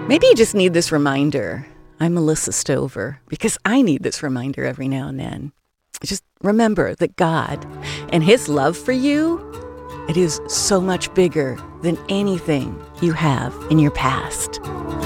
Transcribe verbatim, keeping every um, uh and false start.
Maybe you just need this reminder. I'm Melissa Stover because I need this reminder every now and then. Just remember that God and His love for you, it is so much bigger than anything you have in your past.